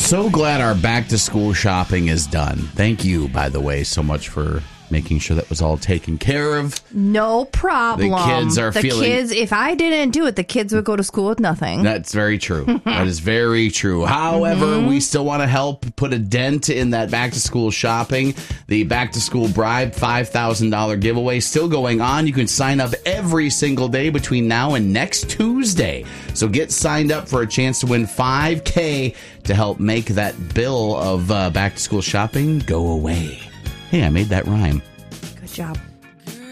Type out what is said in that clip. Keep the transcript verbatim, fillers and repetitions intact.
so glad our back-to-school shopping is done. Thank you, by the way, so much for making sure that was all taken care of. No problem. The kids are the feeling... kids, if I didn't do it, the kids would go to school with nothing. That's very true. That is very true. However, mm-hmm. we still want to help put a dent in that back-to-school shopping. The back-to-school bribe five thousand dollars giveaway still going on. You can sign up every single day between now and next Tuesday. So get signed up for a chance to win five K to help make that bill of uh, back-to-school shopping go away. Hey, I made that rhyme. Good job.